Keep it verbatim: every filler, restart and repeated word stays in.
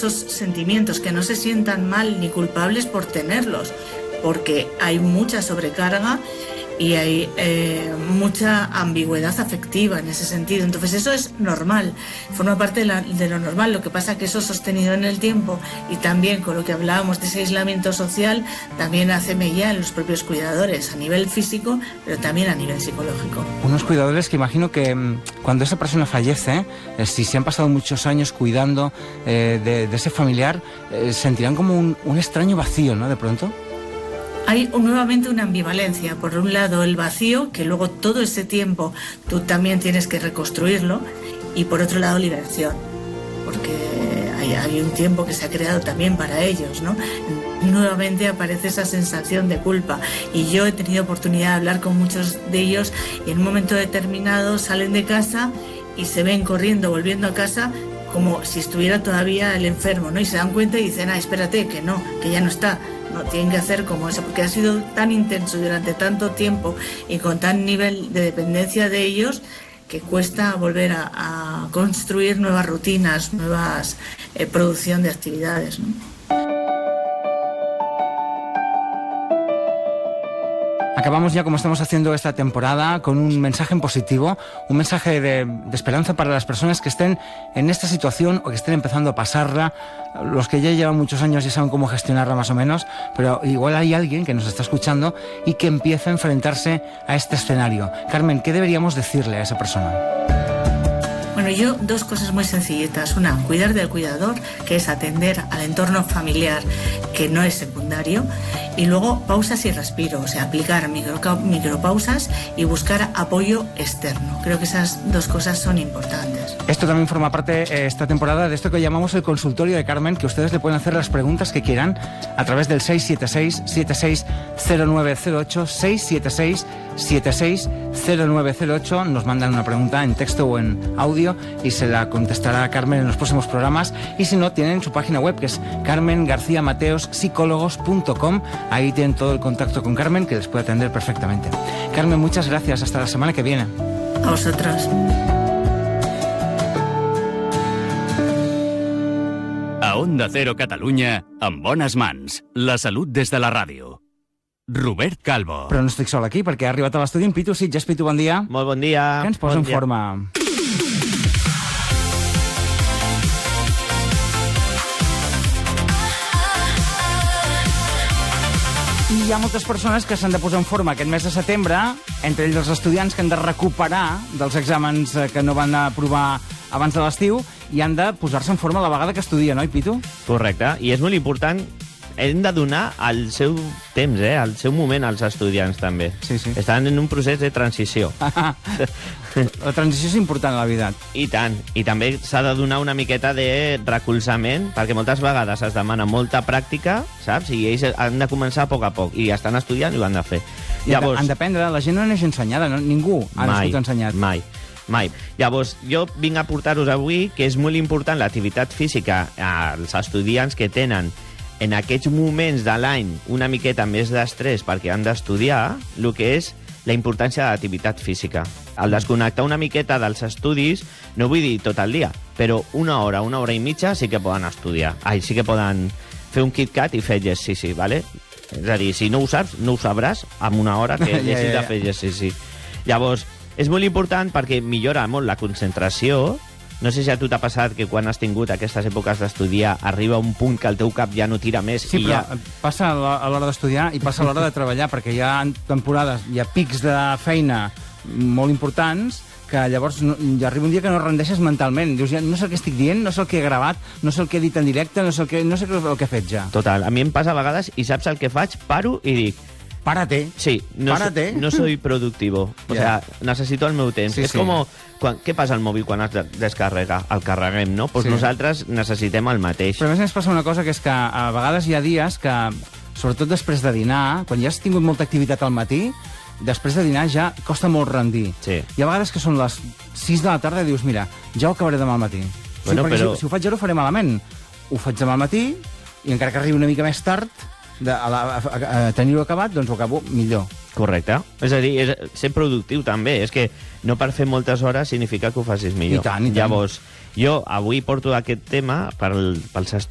esos sentimientos, que no se sientan mal ni culpables por tenerlos, porque hay mucha sobrecarga y hay eh, mucha ambigüedad afectiva en ese sentido. Entonces eso es normal, forma parte de, la, de lo normal. Lo que pasa es que eso sostenido en el tiempo, y también con lo que hablábamos de ese aislamiento social, también hace mella en los propios cuidadores a nivel físico, pero también a nivel psicológico. Unos cuidadores que imagino que cuando esa persona fallece, eh, si se han pasado muchos años cuidando eh, de, de ese familiar, eh, sentirán como un, un extraño vacío, ¿no?, de pronto. Hay nuevamente una ambivalencia. Por un lado el vacío, que luego todo ese tiempo tú también tienes que reconstruirlo, y por otro lado liberación, porque hay, hay un tiempo que se ha creado también para ellos, ¿no? Nuevamente aparece esa sensación de culpa, y yo he tenido oportunidad de hablar con muchos de ellos, y en un momento determinado salen de casa y se ven corriendo, volviendo a casa, como si estuviera todavía el enfermo, ¿no? Y se dan cuenta y dicen, ah, espérate, que no, que ya no está. No, tienen que hacer como eso, porque ha sido tan intenso durante tanto tiempo y con tan nivel de dependencia de ellos, que cuesta volver a, a construir nuevas rutinas, nuevas eh, producción de actividades, ¿no? Acabamos ya, como estamos haciendo esta temporada, con un mensaje en positivo, un mensaje de, de esperanza para las personas que estén en esta situación o que estén empezando a pasarla. Los que ya llevan muchos años ya saben cómo gestionarla más o menos, pero igual hay alguien que nos está escuchando y que empieza a enfrentarse a este escenario. Carmen, ¿qué deberíamos decirle a esa persona? Bueno, yo dos cosas muy sencillitas. Una, cuidar del cuidador, que es atender al entorno familiar, que no es secundario. Y luego pausas y respiro, o sea, aplicar micro, micropausas y buscar apoyo externo. Creo que esas dos cosas son importantes. Esto también forma parte eh, esta temporada de esto que llamamos el consultorio de Carmen, que ustedes le pueden hacer las preguntas que quieran a través del seis siete seis, siete seis cero nueve cero ocho, seis siete seis, siete seis cero nueve cero ocho. Nos mandan una pregunta en texto o en audio y se la contestará Carmen en los próximos programas. Y si no, tienen su página web, que es carmen garcía mateos psicólogos punto com. Ahí tienen todo el contacto con Carmen, que les puede atender perfectamente. Carmen, muchas gracias. Hasta la semana que viene. A vosotros. A Onda Cero Catalunya, amb bones mans. La salut des de la ràdio. Robert Calvo. Però no estic sol aquí, perquè ha arribat a l'estudi en Pitu Sitges. Pitu, bon dia. Molt bon dia. Que ens posa bon en dia. forma? I hi ha moltes persones que s'han de posar en forma aquest mes de setembre, entre ells els estudiants que han de recuperar dels exàmens que no van aprovar abans de l'estiu i han de posar-se en forma a la vegada que estudien, oi, Pitu? Correcte, i és molt important, hem de donar el seu temps, eh, el seu moment als estudiants també. Sí, sí. Estan en un procés de transició. La transició és important a la vida. I tant, i també s'ha de donar una miqueta de recolzament, perquè moltes vegades es demana molta pràctica, saps? I ells han de començar a poc a poc, i estan estudiant i ho han de fer. I Llavors, han d'aprendre, la gent no neix ensenyada, no? Ningú ha nascut ensenyat. Mai, mai. Llavors, jo vinc a portar-vos avui que és molt important l'activitat física als estudiants que tenen en aquests moments de l'any una miqueta més d'estrès perquè han d'estudiar, el que és la importància de l'activitat física. Al desconnectar una miqueta dels estudis, no vull dir tot el dia, però una hora, una hora i mitja sí que poden estudiar. Ai, sí que poden fer un KitKat i fer exercici, ¿vale? És a dir, si no ho saps, no ho sabràs en una hora que ja, deixis ja, ja. de fer exercici. Llavors, és molt important perquè millora molt la concentració. No sé si a tu t'ha passat que quan has tingut aquestes èpoques d'estudiar arriba un punt que el teu cap ja no tira més. Sí, i però ja... passa a l'hora d'estudiar i passa a l'hora de treballar, perquè hi ha temporades, hi ha pics de feina molt importants que llavors no, ja arriba un dia que no rendeixes mentalment. Dius, ja no sé el que estic dient, no sé el que he gravat, no sé el que he dit en directe, no sé el que, no sé el que he fet ja. Total, a mi em passa a vegades i saps el que faig? Paro i dic... Párate. Sí, no, Párate. So, no soy productivo. O Yeah. sea, necessito el meu temps. Sí, és sí. com... Quan, què passa al mòbil quan es de- descarrega? El carreguem, no? Pues Sí. nosaltres necessitem el mateix. Però a més ens passa una cosa, que és que a vegades hi ha dies que, sobretot després de dinar, quan ja has tingut molta activitat al matí, després de dinar ja costa molt rendir. Sí. Hi ha vegades que són les sis de la tarda i dius, mira, ja ho acabaré demà al matí. Bueno, sí, perquè però- si, si ho faig ara ho faré malament. Ho faig demà al matí i encara que arribi una mica més tard de, a, la, a, a, a tenir-ho acabat, doncs ho acabo millor. Correcte. És a dir, és, ser productiu també. És que no per fer moltes hores significa que ho facis millor. I tant, i tant. Llavors, jo avui porto aquest tema pel, pels